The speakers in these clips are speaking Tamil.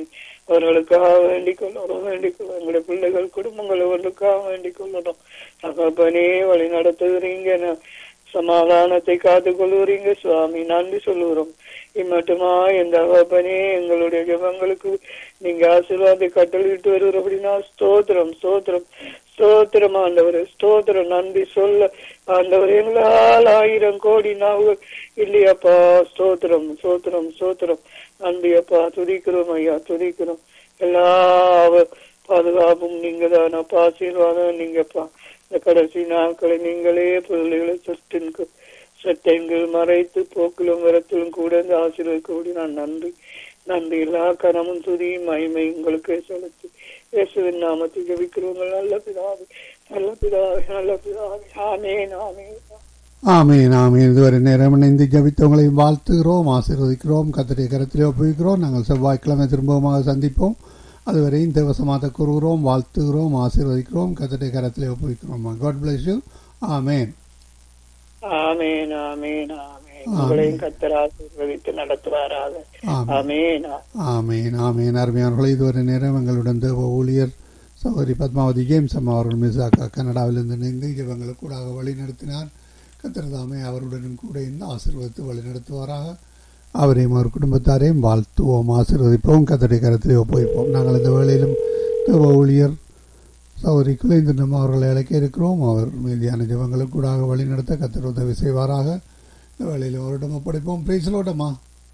அவர்களுக்காக வேண்டிக் கொள்ளணும் எங்களுடைய பிள்ளைகள் குடும்பங்கள் அவர்களுக்காக வேண்டிக் கொள்ளணும். தகப்பனே வழி நடத்துகிறீங்க, சமாதானத்தை காத்து கொள்ளுறீங்க சுவாமி, நன்றி சொல்லுகிறோம். இம்மட்டுமா என் தகப்பனே எங்களுடைய ஜெபங்களுக்கு நீங்க ஆசீர்வாதத்தை கட்டளையிட்டு வருகிற அப்படின்னா ஸ்தோத்திரம் ஸ்தோத்திரம் ஸ்தோத்திரம் ஆண்டவர், ஸ்தோத்திரம். நன்றி சொல்ல ஆண்டவர் எங்களால் 1000 கோடி நாவுகள் இல்லையாப்பா. ஸ்தோத்திரம் ஸ்தோத்திரம் ஸ்தோத்திரம். நன்றி அப்பா, துதிக்கிறோம் ஐயா, துதிக்கிறோம். எல்லா பாதுகாப்பும் நீங்க தானப்பா, ஆசீர்வாதம் நீங்கப்பா. இந்த கடைசி நாட்களை நீங்களே பிள்ளைகளை சட்டைகள் மறைத்து போக்கிலும் வரத்திலும் கூட இந்த ஆசீர்வதிக்க நான் நன்றி நன்றி. எல்லா கனமும் துதியும் மகிமை உங்களுக்கு செலுத்தி இயேசுவின் நாமத்தை ஜெபிக்கிறோம் நல்ல பிதாவே, நல்ல பிதாவே, நல்ல பிதாவே. ஆமென் ஆமென் ஆமீன் ஆமீன். இதுவரை நேரம் இணைந்து ஜபித்தவங்களையும் வாழ்த்துகிறோம், ஆசீர்வதிக்கிறோம், கர்த்தருடைய கரத்திலே ஒப்புவிக்கிறோம். நாங்கள் செவ்வாய்க்கிழமை திரும்பமாக சந்திப்போம். அதுவரை இந்த வசமாக கூறுகிறோம், வாழ்த்துகிறோம், ஆசீர்வதிக்கிறோம், கர்த்தருடைய கரத்திலே ஒப்புவிக்கிறோம். God bless you. ஆமேன் ஆமேன் ஆமேன் ஆமேன். உங்களையும் கர்த்தர் ஆசீர்வதித்து நடத்துவாராக. ஆமேன் ஆமேன் ஆமேன். அருமையானவர்களே, இதுவரை நேரம் எங்களுடன் தேவ ஊழியர் சகோதரி பத்மாவதி ஜேம்ஸ் அம்மா அவர்கள் மிஸ்ஸாக்கா கனடாவிலிருந்து இணைந்து இவங்களுக்கு கூட வழி நடத்தினார். கர்த்தர் தாமே அவருடனும் கூட இந்த ஆசீர்வதித்து வழி நடத்துவாராக. அவரையும் அவர் குடும்பத்தாரையும் வாழ்த்துவோம், ஆசீர்வதிப்போம், கர்த்தருடைய கரத்திலே ஒப்புவிப்போம். நாங்கள் இந்த வேளையிலும் தேவ ஊழியர் சகோதரி குலேந்திரன் அவர்களை அழைக்க இருக்கிறோம். அவர் மீதியான ஜெபங்களுக்கு கூட வழி நடத்த கர்த்தர் உதவி செய்வாராக. இந்த வேளையில் அவரிடம் ஒப்படைப்போம். பிரைஸ்லோடமா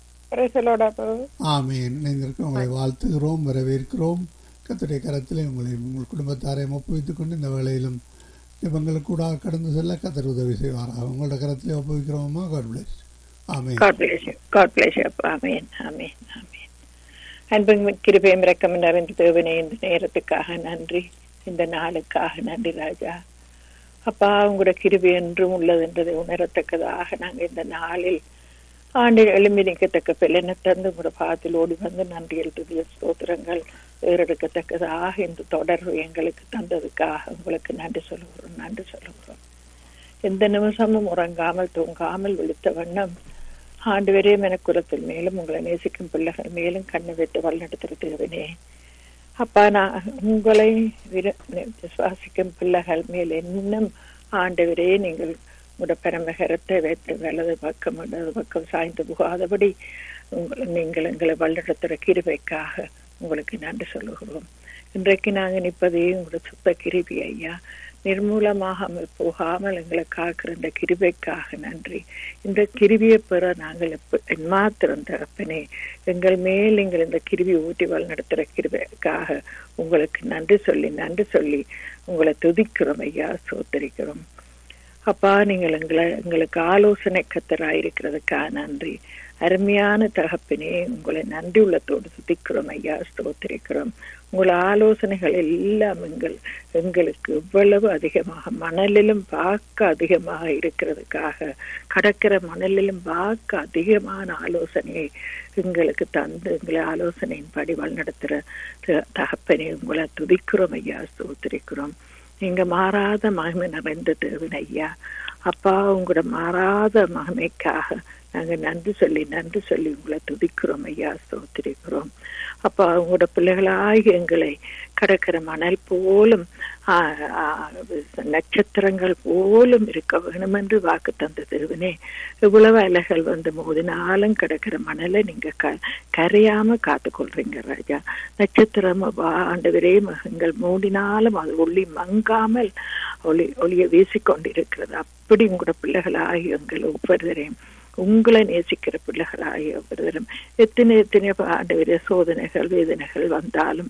ஆமீன். இணைந்திருக்க உங்களை வாழ்த்துகிறோம், வரவேற்கிறோம். கர்த்தருடைய கரத்திலே உங்கள் குடும்பத்தாரையும் ஒப்புவித்துக் கொண்டு இந்த வேளையிலும் ஜெபங்களுக்கு கூட கடந்து செல்ல கர்த்தர் உதவி செய்வாராக. உங்களோட கரத்திலே ஒப்புவிக்கிறோமா. God bless. Amen. God bless you. God bless you. ஆமென் ஆமென் ஆமென். அன்பும் கிருபையும் இரக்கமும் நிறைந்த தேவனே, இந்த நேரத்துக்காக நன்றி, இந்த நாளுக்காக நன்றி ராஜா. அப்பா, உங்களோட கிருபை என்றும் உள்ளது என்றதை உணரத்தக்கதாக நாங்கள் இந்த நாளில் ஆண்டு எழும்பி நிற்கத்தக்க பிள்ளைனை தந்து உங்களோட பாதத்தில் ஓடி வந்து நன்றி எழுதுதிய ஸ்தோத்திரங்கள் ஏறெடுக்கத்தக்கதாக இந்த தொடர்பு எங்களுக்கு தந்ததுக்காக உங்களுக்கு நன்றி சொல்லுகிறோம், நன்றி சொல்லுகிறோம். எந்த நிமிஷமும் உறங்காமல் தூங்காமல் விழித்த வண்ணம் ஆண்டவரே மெனக்குலத்தில் மேலும் உங்களை நேசிக்கும் பிள்ளைகள் மேலும் கண்ணை வைத்து வழிநடத்துகிற தேவனே, அப்பா, நான் உங்களை விசுவாசிக்கும் பிள்ளைகள் மேல் இன்னும் ஆண்டவரே நீங்கள் உங்களோட பரமகரத்தை வைத்து வலது பக்கம் இடது பக்கம் சாய்ந்து போகாதபடி நீங்கள் எங்களை வழிநடத்துகிற கிருபைக்காக உங்களுக்கு நன்றி சொல்லுகிறோம். இன்றைக்கு நாங்கள் நிற்பதே உங்களோட சுத்த கிருபை ஐயா. நிர்மூலமாகாமல் போகாமல் எங்களை காக்கிற இந்த கிருபைக்காக நன்றி. இந்த கிருபியை பெற நாங்கள் மாத்திரம் தகப்பனே, எங்கள் மேல் நீங்கள் இந்த கிருபி ஊட்டி வழிநடத்துகிற கிருபைக்காக உங்களுக்கு நன்றி சொல்லி உங்களை துதிக்கிறோம் ஐயா, சோத்தரிக்கிறோம். அப்பா, நீங்கள் எங்களுக்கு ஆலோசனை கர்த்தராயிருக்கிறதுக்காக நன்றி. அருமையான தகப்பனே, உங்களை நன்றி உள்ளத்தோடு துதிக்கிறோம் ஐயா, ஸ்தோத்திரிக்கிறோம். உங்கள் ஆலோசனைகள் எல்லாம் எங்களுக்கு இவ்வளவு அதிகமாக மணலிலும் பார்க்க அதிகமாக இருக்கிறதுக்காக, கடற்கிற மணலிலும் பார்க்க அதிகமான ஆலோசனையை எங்களுக்கு தந்து எங்களை ஆலோசனையின்படி வழிநடத்துகிற தகப்பனே, உங்களை துதிக்கிறோம் ஐயா, ஸ்தோத்திரிக்கிறோம். நீங்க மாறாத மகிமை நிறைந்த தேவன் ஐயா. அப்பா, உங்களோட மாறாத மகிமைக்காக நாங்கள் நன்றி சொல்லி உங்களை துதிக்கிறோம் ஐயா, ஸ்தோத்திரிக்கிறோம். அப்பா, உங்களோட பிள்ளைகளாகி எங்களை கடற்கிற மணல் போலும் நட்சத்திரங்கள் போலும் இருக்க வேணும் என்று வாக்கு தந்த தேவனே, இவ்வளவு அலைகள் வந்து மோதினாலும் கிடக்கிற மணலை நீங்க கரையாம காத்துக்கொள்றீங்க ராஜா. நட்சத்திரம் ஆண்டவரே மகங்கள் மூடினாலும் அது ஒளி மங்காமல் ஒளியை வீசிக்கொண்டிருக்கிறது. அப்படி உங்களோட பிள்ளைகளாகி எங்கள் ஒவ்வொருவரையும் உங்களை நேசிக்கிற பிள்ளைகளாகிய ஒவ்வொருவரும் எத்தனை ஆண்டவரே சோதனைகள் வேதனைகள் வந்தாலும்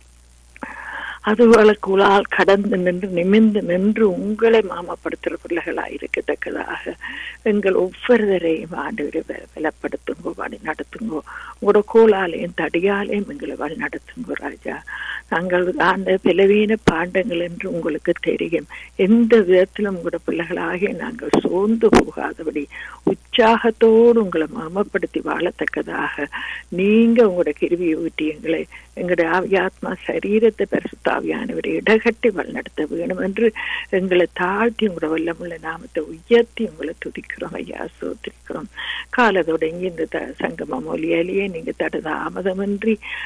அதுகளுக்குள்ளால் கடந்து நிமிர்ந்து நின்று உங்களை மாமப்படுத்துகிற பிள்ளைகளாக இருக்கத்தக்கதாக எங்கள் ஒவ்வொருவரையும் ஆண்டவரை பலப்படுத்துங்கோ, வழி நடத்துங்கோ. உங்களோட கோலாலையும் தடியாலையும் எங்களை வழி நடத்துங்கோ ராஜா. நாங்கள் ஆண்ட பலவீன பாண்டங்கள் என்று உங்களுக்கு தெரியும். எந்த விதத்திலும் உங்களோட பிள்ளைகளாகிய நாங்கள் சோர்ந்து போகாதபடி உற்சாகத்தோடு உங்களை மாமப்படுத்தி வாழத்தக்கதாக நீங்க உங்களோட கிருபியை ஊட்டி எங்களுடைய ஆத்மா சரீரத்தை பரிசுத்தாவியானவரை இடகட்டி வழிநடத்த வேணும் என்று எங்களை தாழ்த்தி உங்களோட வல்லமுள்ள நாமத்தை உயர்த்தி உங்களை துதிக்கிறோம் ஐயா, சோத்திருக்கிறோம். காலத்தோட இந்த சங்கம மொழியாலேயே நீங்க தடதாமதமின்றி